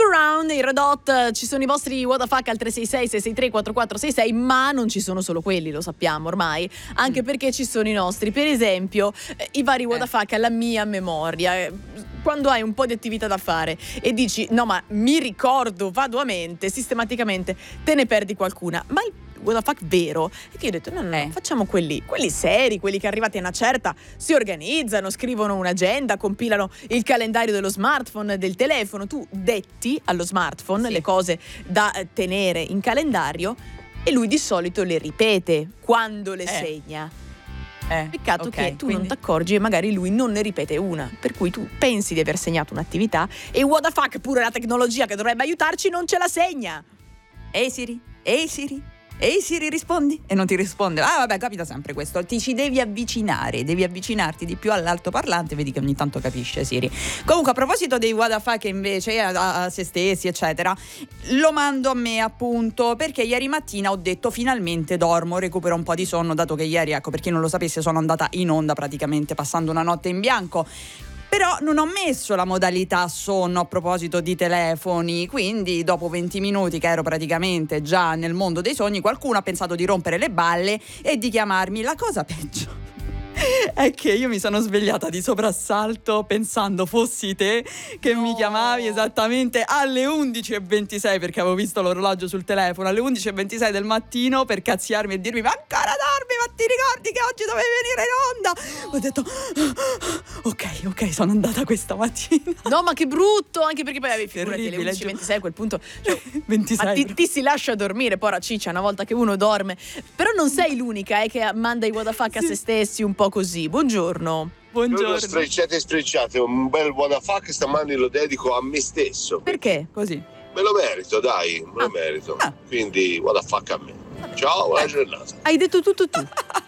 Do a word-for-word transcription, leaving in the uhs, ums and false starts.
around, i Red Hot, ci sono i vostri what the fuck al tre sei sei sei sei tre quattro quattro sei sei, ma non ci sono solo quelli, lo sappiamo ormai, anche mm. perché ci sono i nostri, per esempio eh, i vari what the fuck alla mia memoria. Quando hai un po' di attività da fare e dici no ma mi ricordo, vado a mente, sistematicamente te ne perdi qualcuna, ma il what the fuck vero è che io ho detto no no, no facciamo quelli quelli seri, quelli che arrivati a una certa si organizzano, scrivono un'agenda, compilano il calendario dello smartphone, del telefono, tu detti allo smartphone sì. le cose da tenere in calendario e lui di solito le ripete quando le eh. segna. Eh, Peccato okay, che tu quindi... non ti accorgi e magari lui non ne ripete una, per cui tu pensi di aver segnato un'attività e what the fuck pure la tecnologia che dovrebbe aiutarci non ce la segna. Ehi Siri, ehi Siri, ehi Siri rispondi e non ti risponde. Ah vabbè, capita sempre questo, ti ci devi avvicinare, devi avvicinarti di più all'altoparlante, vedi che ogni tanto capisce Siri. Comunque a proposito dei what the fuck invece a, a se stessi eccetera, lo mando a me appunto perché ieri mattina ho detto finalmente dormo, recupero un po' di sonno, dato che ieri, ecco, per chi non lo sapesse, sono andata in onda praticamente passando una notte in bianco. Però non ho messo la modalità sonno a proposito di telefoni, quindi dopo venti minuti che ero praticamente già nel mondo dei sogni, qualcuno ha pensato di rompere le balle e di chiamarmi. La cosa peggio è che io mi sono svegliata di soprassalto pensando fossi te che no. mi chiamavi esattamente alle undici e ventisei, perché avevo visto l'orologio sul telefono, alle undici e ventisei del mattino, per cazziarmi e dirmi ma ancora dormi, ma ti ricordi che oggi dovevi venire in onda? Ho detto ok ok sono andata questa mattina. No ma che brutto, anche perché poi avevi figurati alle undici e ventisei a quel punto cioè, ventisei ma ti, ti si lascia dormire, poi ciccia una volta che uno dorme. Però non sei l'unica eh, che manda i what the fuck sì. a se stessi un po' così. Buongiorno. Buongiorno. Sfrecciate sfrecciate, un bel what the fuck stamani lo dedico a me stesso. Perché? Così. Me lo merito, dai, me lo ah. merito. Ah. Quindi what the fuck a me. Ciao, buona eh. giornata. Hai detto tutto tu.